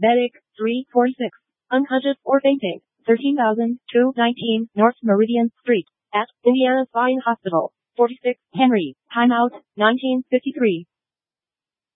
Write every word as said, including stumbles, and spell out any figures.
Medic, three forty-six. Unconscious or fainting. thirteen thousand two hundred nineteen North Meridian Street. At Indiana Spine Hospital. forty-six Henry. Timeout, nineteen fifty-three.